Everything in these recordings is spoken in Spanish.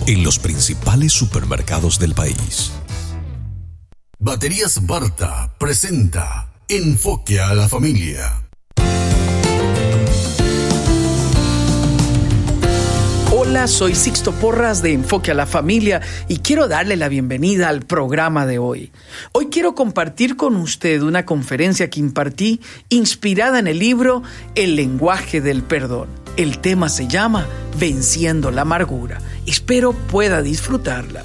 en los principales supermercados del país. Baterías Barta presenta Enfoque a la Familia. Hola, soy Sixto Porras de Enfoque a la Familia y quiero darle la bienvenida al programa de hoy. Hoy quiero compartir con usted una conferencia que impartí inspirada en el libro El lenguaje del perdón. El tema se llama Venciendo la amargura. Espero pueda disfrutarla.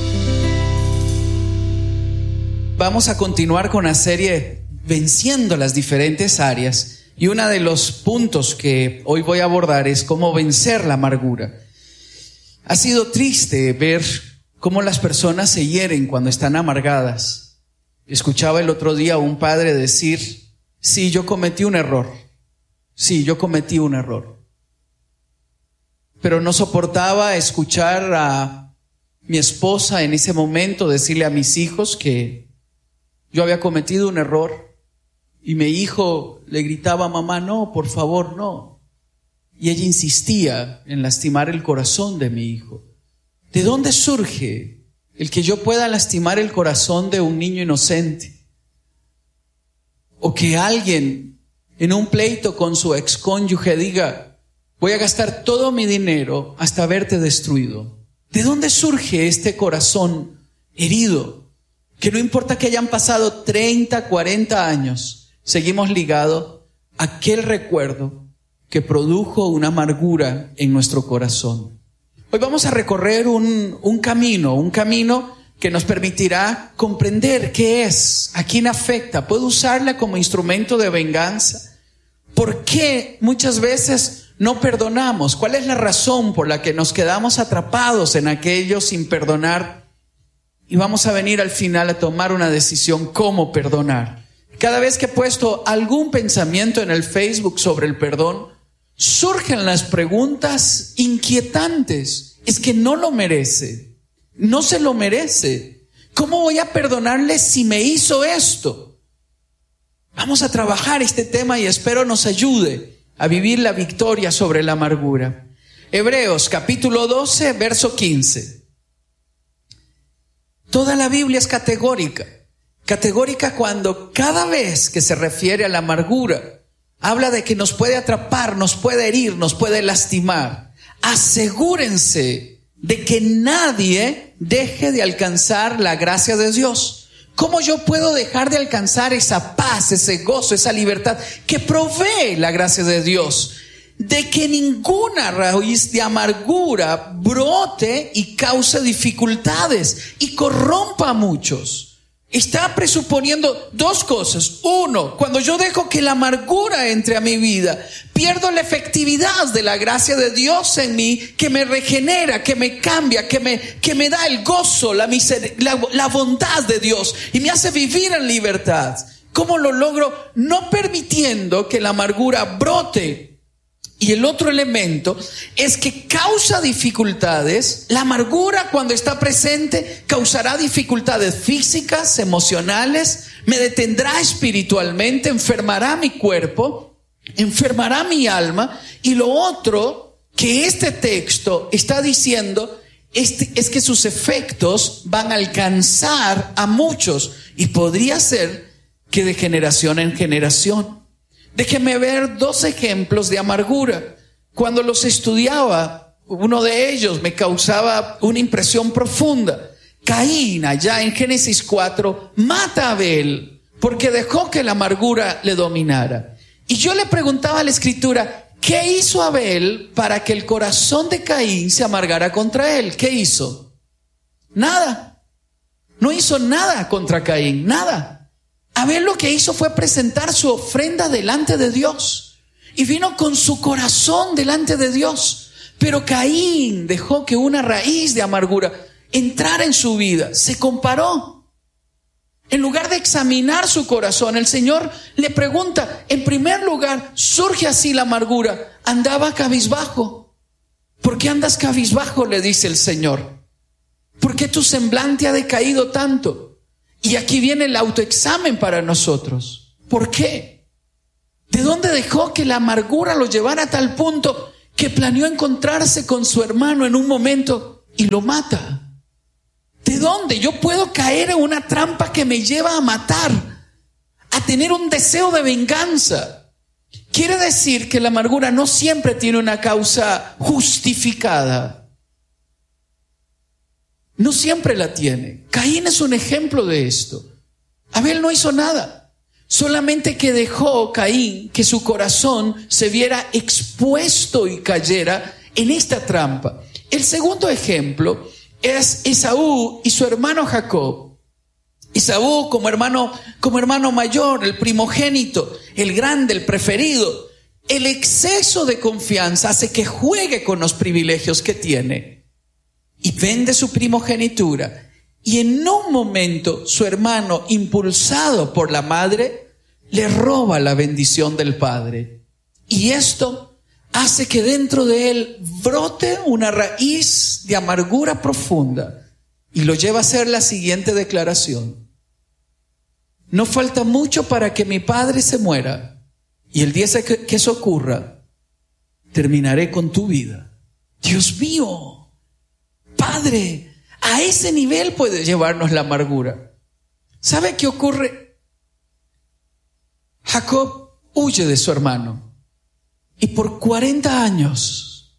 Vamos a continuar con la serie Venciendo las diferentes áreas. Y uno de los puntos que hoy voy a abordar es cómo vencer la amargura. Ha sido triste ver cómo las personas se hieren cuando están amargadas. Escuchaba el otro día a un padre decir, sí, yo cometí un error. Sí, yo cometí un error. Pero no soportaba escuchar a mi esposa en ese momento decirle a mis hijos que yo había cometido un error. Y mi hijo le gritaba, mamá, no, por favor, no. Y ella insistía en lastimar el corazón de mi hijo. ¿De dónde surge el que yo pueda lastimar el corazón de un niño inocente? O que alguien en un pleito con su excónyuge diga, voy a gastar todo mi dinero hasta verte destruido. ¿De dónde surge este corazón herido? Que no importa que hayan pasado 30, 40 años, seguimos ligados a aquel recuerdo que produjo una amargura en nuestro corazón. Hoy vamos a recorrer un camino que nos permitirá comprender qué es, a quién afecta. ¿Puedo usarla como instrumento de venganza? ¿Por qué muchas veces no perdonamos? ¿Cuál es la razón por la que nos quedamos atrapados en aquello sin perdonar? Y vamos a venir al final a tomar una decisión cómo perdonar. Cada vez que he puesto algún pensamiento en el Facebook sobre el perdón, surgen las preguntas inquietantes. Es que no lo merece, no se lo merece. ¿Cómo voy a perdonarle si me hizo esto? Vamos a trabajar este tema y espero nos ayude a vivir la victoria sobre la amargura. Hebreos capítulo 12, verso 15. Toda la Biblia es categórica. Categórica cuando cada vez que se refiere a la amargura, habla de que nos puede atrapar, nos puede herir, nos puede lastimar. Asegúrense de que nadie deje de alcanzar la gracia de Dios. ¿Cómo yo puedo dejar de alcanzar esa paz, ese gozo, esa libertad que provee la gracia de Dios? De que ninguna raíz de amargura brote y cause dificultades y corrompa a muchos. Está presuponiendo dos cosas. Uno, cuando yo dejo que la amargura entre a mi vida, pierdo la efectividad de la gracia de Dios en mí, que me regenera, que me cambia, que me da el gozo, la bondad de Dios y me hace vivir en libertad. ¿Cómo lo logro? No permitiendo que la amargura brote. Y el otro elemento es que causa dificultades. La amargura, cuando está presente, causará dificultades físicas, emocionales, me detendrá espiritualmente, enfermará mi cuerpo, enfermará mi alma. Y lo otro que este texto está diciendo es que sus efectos van a alcanzar a muchos y podría ser que de generación en generación. Déjeme ver dos ejemplos de amargura. Cuando los estudiaba, uno de ellos me causaba una impresión profunda. Caín, allá en Génesis 4, mata a Abel porque dejó que la amargura le dominara. Y yo le preguntaba a la Escritura, ¿qué hizo Abel para que el corazón de Caín se amargara contra él? ¿Qué hizo? Nada. No hizo nada contra Caín, nada. Abel lo que hizo fue presentar su ofrenda delante de Dios y vino con su corazón delante de Dios. Pero Caín dejó que una raíz de amargura entrara en su vida, se comparó. En lugar de examinar su corazón, el Señor le pregunta, en primer lugar, ¿surge así la amargura? Andaba cabizbajo. ¿Por qué andas cabizbajo?, le dice el Señor. ¿Por qué tu semblante ha decaído tanto? Y aquí viene el autoexamen para nosotros. ¿Por qué? ¿De dónde dejó que la amargura lo llevara a tal punto que planeó encontrarse con su hermano en un momento y lo mata. ¿De dónde? Yo puedo caer en una trampa que me lleva a matar, a tener un deseo de venganza. Quiere decir que la amargura no siempre tiene una causa justificada. No siempre la tiene. Caín es un ejemplo de esto. Abel no hizo nada. Solamente que dejó Caín que su corazón se viera expuesto y cayera en esta trampa. El segundo ejemplo es Esaú y su hermano Jacob. Esaú como hermano mayor, el primogénito, el grande, el preferido. El exceso de confianza hace que juegue con los privilegios que tiene y vende su primogenitura. Y en un momento su hermano, impulsado por la madre, le roba la bendición del padre. Y esto hace que dentro de él brote una raíz de amargura profunda y lo lleva a hacer la siguiente declaración: no falta mucho para que mi padre se muera, y el día que eso ocurra, terminaré con tu vida. Dios mío, Padre, a ese nivel puede llevarnos la amargura. ¿Sabe qué ocurre? Jacob huye de su hermano y por 40 años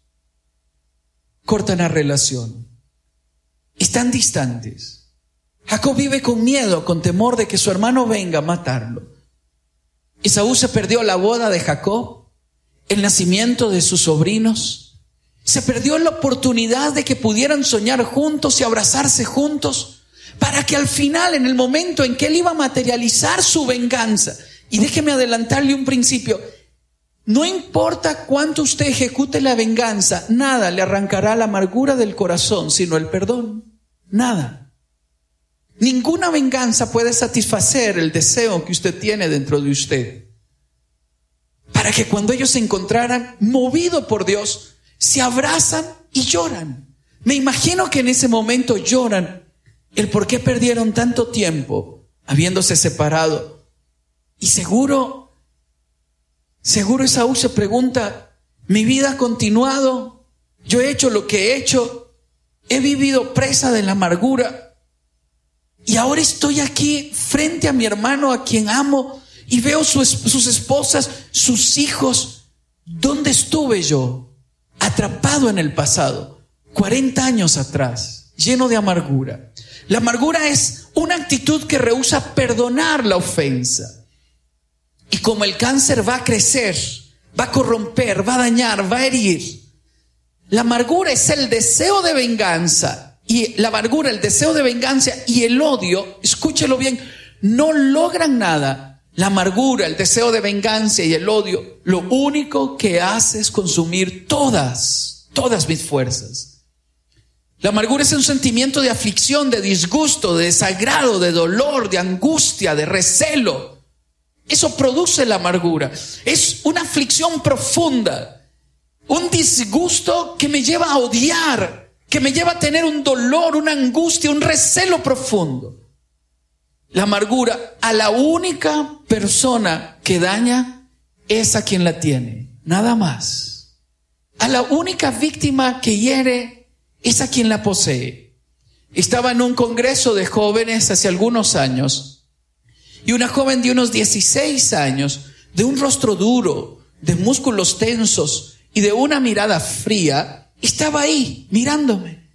cortan la relación. Están distantes. Jacob vive con miedo, con temor de que su hermano venga a matarlo. Esaú se perdió la boda de Jacob, el nacimiento de sus sobrinos. Se perdió la oportunidad de que pudieran soñar juntos y abrazarse juntos, para que al final, en el momento en que él iba a materializar su venganza, y déjeme adelantarle un principio, no importa cuánto usted ejecute la venganza, nada le arrancará la amargura del corazón, sino el perdón. Nada. Ninguna venganza puede satisfacer el deseo que usted tiene dentro de usted. Para que cuando ellos se encontraran, movido por Dios, se abrazan y lloran. Me imagino que en ese momento lloran el por qué perdieron tanto tiempo habiéndose separado. Y seguro Esaú se pregunta: mi vida ha continuado, yo he hecho lo que he hecho, he vivido presa de la amargura y ahora estoy aquí frente a mi hermano a quien amo y veo sus esposas, sus hijos. ¿Dónde estuve yo? Atrapado en el pasado, 40 años atrás, lleno de amargura. La amargura es una actitud que rehúsa perdonar la ofensa. Y como el cáncer va a crecer, va a corromper, va a dañar, va a herir. La amargura es el deseo de venganza. Y la amargura, el deseo de venganza y el odio, escúchelo bien, no logran nada. La amargura, el deseo de venganza y el odio, lo único que hace es consumir todas mis fuerzas. La amargura es un sentimiento de aflicción, de disgusto, de desagrado, de dolor, de angustia, de recelo. Eso produce la amargura. Es una aflicción profunda, un disgusto que me lleva a odiar, que me lleva a tener un dolor, una angustia, un recelo profundo. La amargura, a la única persona que daña es a quien la tiene, nada más. A la única víctima que hiere es a quien la posee. Estaba en un congreso de jóvenes hace algunos años y una joven de unos 16 años, de un rostro duro, de músculos tensos y de una mirada fría, estaba ahí mirándome.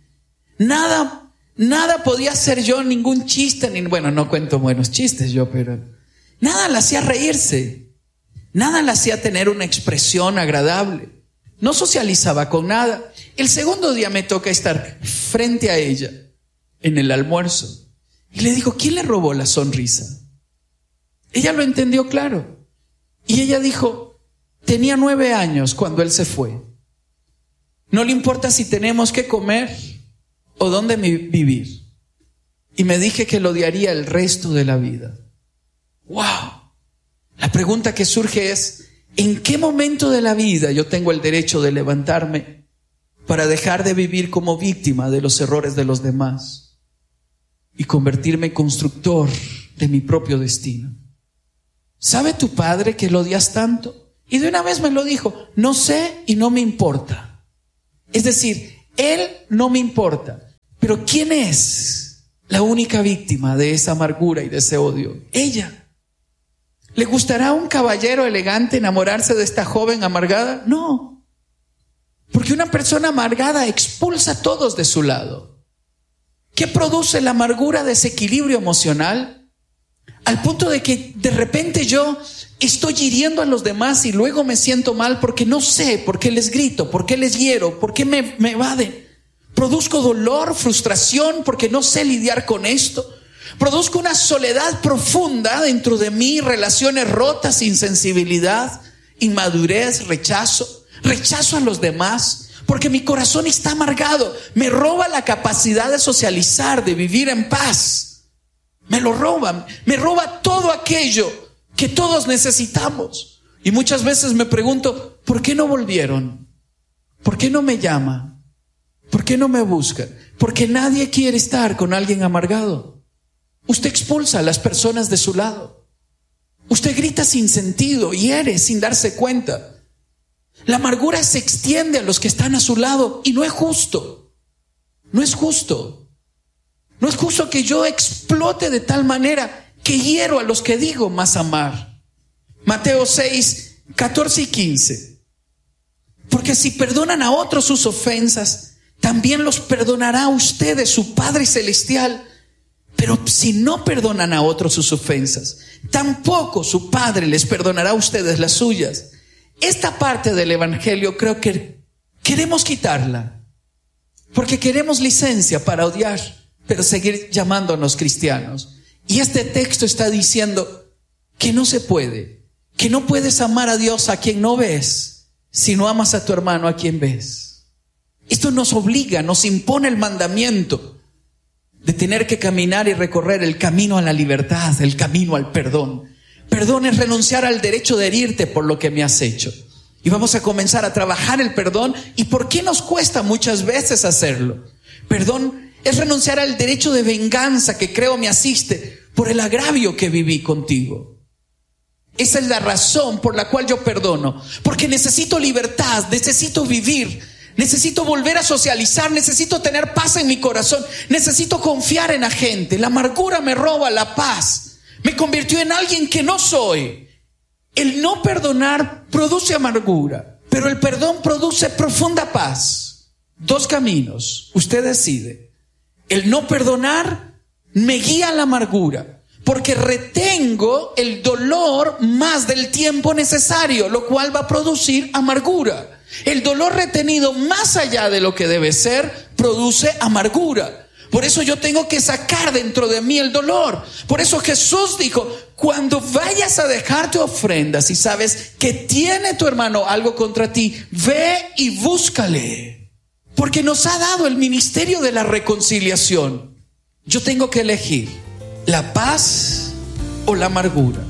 Nada podía hacer yo, ningún chiste, bueno, no cuento buenos chistes yo, pero nada la hacía reírse, nada la hacía tener una expresión agradable, no socializaba con nada. El segundo día me toca estar frente a ella en el almuerzo y le digo: ¿quién le robó la sonrisa? Ella lo entendió claro y ella dijo: tenía 9 años cuando él se fue, no le importa si tenemos que comer o dónde vivir. Y me dije que lo odiaría el resto de la vida. ¡Wow! La pregunta que surge es: ¿en qué momento de la vida yo tengo el derecho de levantarme para dejar de vivir como víctima de los errores de los demás y convertirme en constructor de mi propio destino? ¿Sabe tu padre que lo odias tanto? Y de una vez me lo dijo: no sé y no me importa. Es decir, Él no me importa. Pero ¿quién es la única víctima de esa amargura y de ese odio? Ella. ¿Le gustará a un caballero elegante enamorarse de esta joven amargada? No. Porque una persona amargada expulsa a todos de su lado. ¿Qué produce la amargura? Desequilibrio emocional, al punto de que de repente yo estoy hiriendo a los demás y luego me siento mal porque no sé por qué les grito, por qué les hiero, por qué me evaden. Produzco dolor, frustración porque no sé lidiar con esto. Produzco una soledad profunda dentro de mí, relaciones rotas, insensibilidad, inmadurez, rechazo a los demás, porque mi corazón está amargado. Me roba la capacidad de socializar, de vivir en paz. Me lo roban, me roba todo aquello que todos necesitamos. Y muchas veces me pregunto, ¿por qué no volvieron? ¿Por qué no me llaman? ¿Por qué no me buscan? Porque nadie quiere estar con alguien amargado. Usted expulsa a las personas de su lado. Usted grita sin sentido, hiere sin darse cuenta. La amargura se extiende a los que están a su lado y no es justo. No es justo. No es justo que yo explote de tal manera que hiero a los que digo más amar. Mateo 6, 14 y 15. Porque si perdonan a otros sus ofensas, también los perdonará a ustedes su Padre Celestial. Pero si no perdonan a otros sus ofensas, tampoco su Padre les perdonará a ustedes las suyas. Esta parte del Evangelio creo que queremos quitarla, porque queremos licencia para odiar, pero seguir llamándonos cristianos. Y este texto está diciendo que no se puede, que no puedes amar a Dios a quien no ves, si no amas a tu hermano a quien ves. Esto nos obliga, nos impone el mandamiento de tener que caminar y recorrer el camino a la libertad, el camino al perdón. Perdón es renunciar al derecho de herirte por lo que me has hecho. Y vamos a comenzar a trabajar el perdón. ¿Y por qué nos cuesta muchas veces hacerlo? Perdón es renunciar al derecho de venganza que creo me asiste por el agravio que viví contigo. Esa es la razón por la cual yo perdono. Porque necesito libertad, necesito vivir. Necesito volver a socializar, necesito tener paz en mi corazón, necesito confiar en la gente. La amargura me roba la paz, me convirtió en alguien que no soy. El no perdonar produce amargura, pero el perdón produce profunda paz. Dos caminos, usted decide. El no perdonar me guía a la amargura, porque retengo el dolor más del tiempo necesario, lo cual va a producir amargura. El dolor retenido más allá de lo que debe ser produce amargura. Por eso yo tengo que sacar dentro de mí el dolor. Por eso Jesús dijo, cuando vayas a dejar tu ofrenda, si sabes que tiene tu hermano algo contra ti, ve y búscale. Porque nos ha dado el ministerio de la reconciliación. Yo tengo que elegir la paz o la amargura.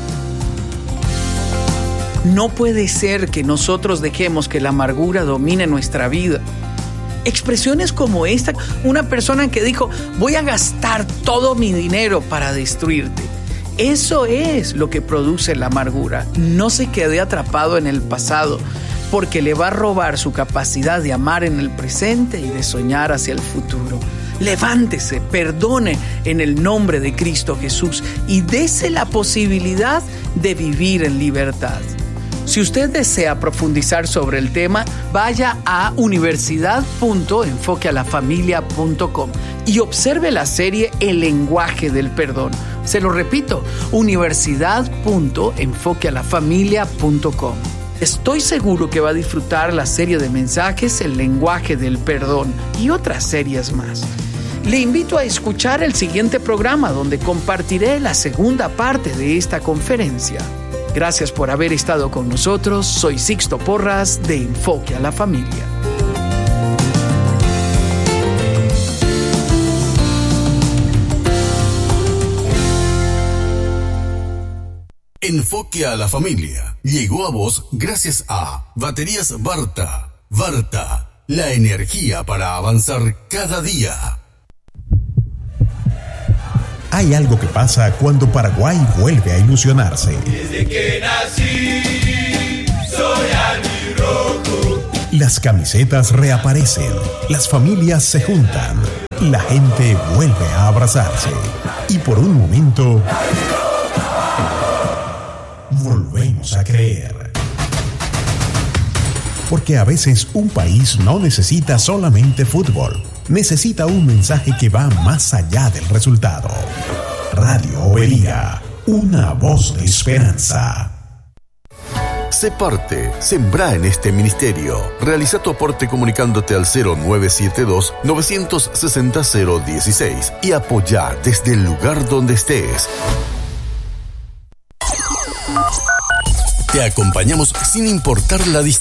No puede ser que nosotros dejemos que la amargura domine nuestra vida. Expresiones como esta, una persona que dijo, voy a gastar todo mi dinero para destruirte. Eso es lo que produce la amargura. No se quede atrapado en el pasado, porque le va a robar su capacidad de amar en el presente y de soñar hacia el futuro. Levántese, perdone en el nombre de Cristo Jesús y dése la posibilidad de vivir en libertad. Si usted desea profundizar sobre el tema, vaya a universidad.enfoquealafamilia.com y observe la serie El lenguaje del perdón. Se lo repito, universidad.enfoquealafamilia.com. Estoy seguro que va a disfrutar la serie de mensajes El lenguaje del perdón y otras series más. Le invito a escuchar el siguiente programa donde compartiré la segunda parte de esta conferencia. Gracias por haber estado con nosotros. Soy Sixto Porras de Enfoque a la Familia. Enfoque a la Familia llegó a vos gracias a Baterías Varta. Varta, la energía para avanzar cada día. Hay algo que pasa cuando Paraguay vuelve a ilusionarse. Desde que nací, soy albirrojo. Las camisetas reaparecen, las familias se juntan, la gente vuelve a abrazarse y por un momento volvemos a creer. Porque a veces un país no necesita solamente fútbol, necesita un mensaje que va más allá del resultado. Radio Overía, una voz de esperanza. Sé parte, sembrá en este ministerio. Realiza tu aporte comunicándote al 0972-960-016 y apoyá desde el lugar donde estés. Te acompañamos sin importar la distancia.